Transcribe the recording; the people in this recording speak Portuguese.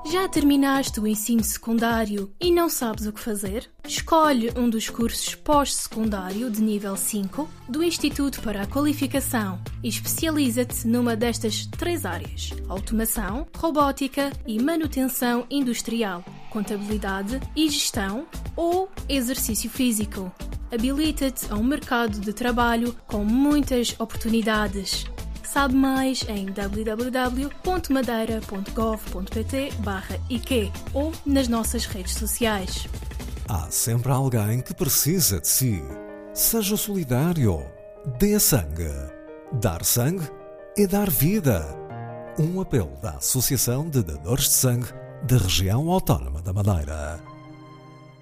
Já terminaste o ensino secundário e não sabes o que fazer? Escolhe um dos cursos pós-secundário de nível 5 do Instituto para a Qualificação e especializa-te numa destas 3 áreas: automação, robótica e manutenção industrial, contabilidade e gestão ou exercício físico. Habilita-te a um mercado de trabalho com muitas oportunidades. Sabe mais em www.madeira.gov.pt/IQ ou nas nossas redes sociais. Há sempre alguém que precisa de si. Seja solidário. Dê sangue. Dar sangue é dar vida. Um apelo da Associação de Dadores de Sangue da Região Autónoma da Madeira.